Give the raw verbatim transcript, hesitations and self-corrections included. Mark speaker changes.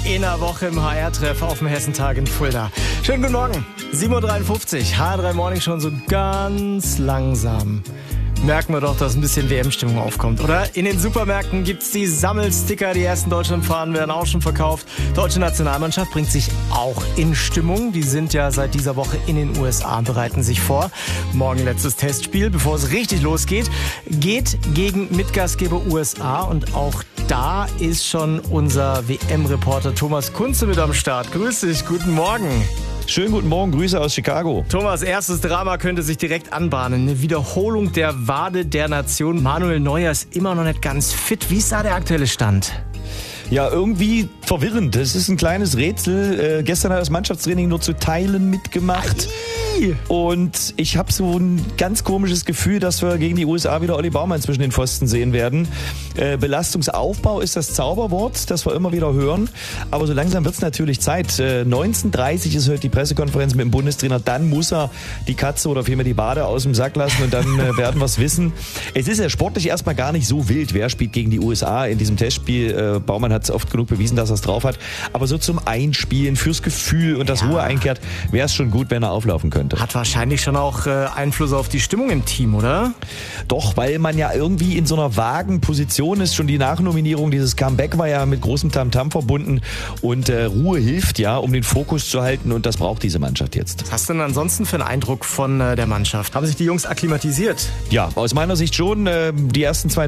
Speaker 1: in der Woche im H R-Treff auf dem Hessentag in Fulda. Schönen guten Morgen, sieben Uhr dreiundfünfzig, H R drei Morning schon so ganz langsam. Merken wir doch, dass ein bisschen W M-Stimmung aufkommt, oder? In den Supermärkten gibt's die Sammelsticker, die ersten Deutschlandfahnen werden auch schon verkauft. Deutsche Nationalmannschaft bringt sich auch in Stimmung. Die sind ja seit dieser Woche in den U S A und bereiten sich vor. Morgen letztes Testspiel, bevor es richtig losgeht. Geht gegen Mitgastgeber U S A und auch da ist schon unser W M-Reporter Thomas Kunze mit am Start. Grüß dich, guten Morgen.
Speaker 2: Schönen guten Morgen, Grüße aus Chicago.
Speaker 1: Thomas, erstes Drama könnte sich direkt anbahnen. Eine Wiederholung der Wade der Nation. Manuel Neuer ist immer noch nicht ganz fit. Wie ist da der aktuelle Stand?
Speaker 2: Ja, irgendwie verwirrend. Es ist ein kleines Rätsel. Äh, gestern hat das Mannschaftstraining nur zu Teilen mitgemacht. Ai. Und ich habe so ein ganz komisches Gefühl, dass wir gegen die U S A wieder Olli Baumann zwischen den Pfosten sehen werden. Äh, Belastungsaufbau ist das Zauberwort, das wir immer wieder hören. Aber so langsam wird es natürlich Zeit. Äh, neunzehn Uhr dreißig ist heute die Pressekonferenz mit dem Bundestrainer. Dann muss er die Katze oder vielmehr die Bade aus dem Sack lassen und dann äh, werden wir es wissen. Es ist ja sportlich erstmal gar nicht so wild. Wer spielt gegen die U S A in diesem Testspiel? Äh, Baumann hat es oft genug bewiesen, dass er es drauf hat. Aber so zum Einspielen, fürs Gefühl und das
Speaker 1: ja.
Speaker 2: Ruhe einkehrt, wäre es schon gut, wenn er auflaufen könnte.
Speaker 1: Hat wahrscheinlich schon auch äh, Einfluss auf die Stimmung im Team, oder?
Speaker 2: Doch, weil man ja irgendwie in so einer vagen Position ist. Schon die Nachnominierung, dieses Comeback war ja mit großem Tamtam verbunden. Und äh, Ruhe hilft ja, um den Fokus zu halten. Und das braucht diese Mannschaft jetzt.
Speaker 1: Was hast du denn ansonsten für einen Eindruck von äh, der Mannschaft? Haben sich die Jungs akklimatisiert?
Speaker 2: Ja, aus meiner Sicht schon. Äh, die ersten zwei